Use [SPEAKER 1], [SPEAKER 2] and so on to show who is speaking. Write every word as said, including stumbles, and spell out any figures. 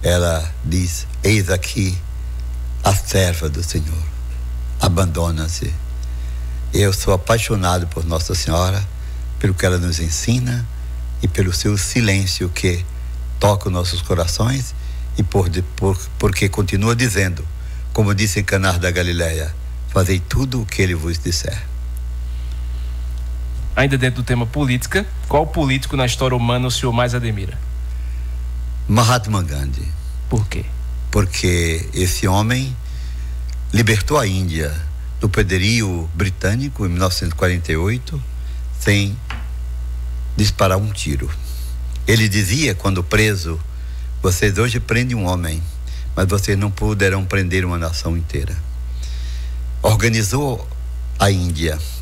[SPEAKER 1] ela diz: eis aqui a serva do Senhor, abandona-se. Eu sou apaixonado por Nossa Senhora, pelo que ela nos ensina e pelo seu silêncio que toca os nossos corações, e por, por, porque continua dizendo, como disse em Caná da Galileia: fazei tudo o que ele vos disser.
[SPEAKER 2] Ainda dentro do tema política, qual político na história humana o senhor mais admira?
[SPEAKER 1] Mahatma Gandhi.
[SPEAKER 2] Por quê?
[SPEAKER 1] Porque esse homem libertou a Índia do poderio britânico em mil novecentos e quarenta e oito sem disparar um tiro. Ele dizia, quando preso: vocês hoje prendem um homem, mas vocês não poderão prender uma nação inteira. Organizou a Índia